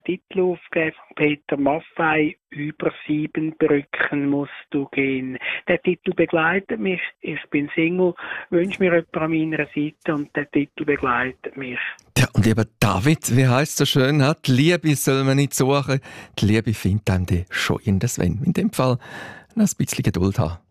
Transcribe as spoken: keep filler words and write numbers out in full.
Titel aufgegeben von Peter Maffay, «Über sieben Brücken musst du gehen». Der Titel begleitet mich, ich bin Single, wünsche mir jemanden an meiner Seite und der Titel begleitet mich. Ja, und eben David, wie heisst es so schön, hat die Liebe soll man nicht suchen, die Liebe findet einem dann schon in den Sven. In dem Fall noch ein bisschen Geduld haben.